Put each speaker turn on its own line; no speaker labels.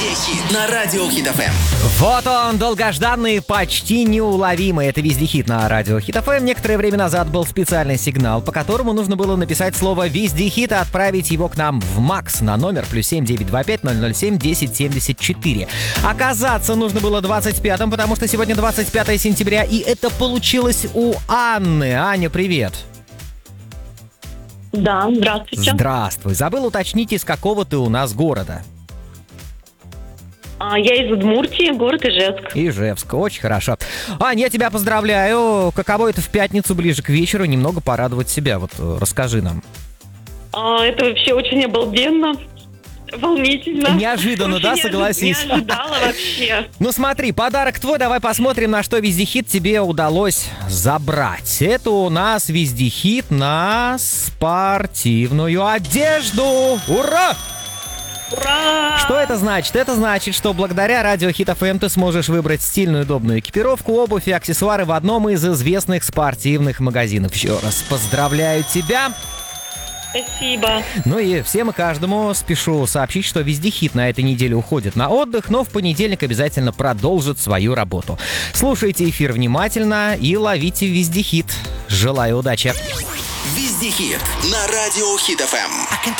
Везде хит на радио Хит ФМ.
Вот он, долгожданный, почти неуловимый. Это везде хит на радио Хит ФМ. Некоторое время назад был специальный сигнал, по которому нужно было написать слово «везде хит» и отправить его к нам в МАКС на номер +7 925 007 1074. Оказаться нужно было 25-м, потому что сегодня 25 сентября, и это получилось у Анны. Аня, привет.
Да, здравствуйте.
Здравствуй. Забыл уточнить, из какого ты у нас города.
Я из Удмуртии, город Ижевск.
Ижевск, очень хорошо. Ань, я тебя поздравляю. Каково это в пятницу ближе к вечеру немного порадовать себя? Вот расскажи нам.
Это вообще очень обалденно, волнительно.
Неожиданно, да, согласись?
Не ожидала вообще.
Ну смотри, подарок твой, давай посмотрим, на что вездехит тебе удалось забрать. Это у нас вездехит на спортивную одежду. Ура!
Ура!
Что это значит? Это значит, что благодаря радио Хит ФМ ты сможешь выбрать стильную удобную экипировку, обувь и аксессуары в одном из известных спортивных магазинов. Еще раз поздравляю тебя.
Спасибо.
Ну и всем и каждому спешу сообщить, что вездехит на этой неделе уходит на отдых, но в понедельник обязательно продолжит свою работу. Слушайте эфир внимательно и ловите вездехит. Желаю удачи.
Везде хит на радио Хит ФМ.